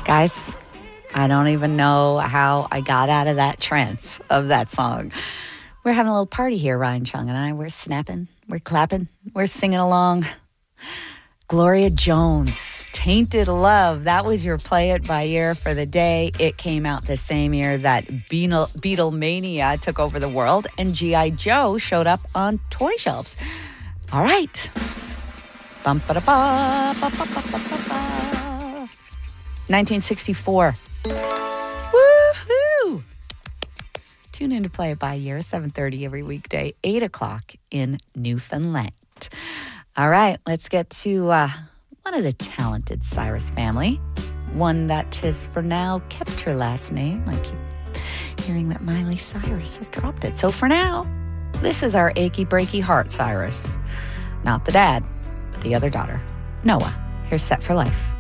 Guys, I don't even know how I got out of that trance of that song. We're having a little party here, Ryan Chung and I. We're snapping, we're clapping, we're singing along. Gloria Jones, Tainted Love. That was your play it by ear for the day. It came out the same year that Beatlemania took over the world and G.I. Joe showed up on toy shelves. All right. Bum, ba, da, ba, ba, ba, ba, ba, ba. 1964. Woohoo! Tune in to Play It By Year, 7:30 every weekday, 8 o'clock in Newfoundland. All right, let's get to one of the talented Cyrus family. One that has, for now, kept her last name. I keep hearing that Miley Cyrus has dropped it. So for now, this is our achy breaky heart Cyrus. Not the dad, but the other daughter, Noah. Here's Set for Life.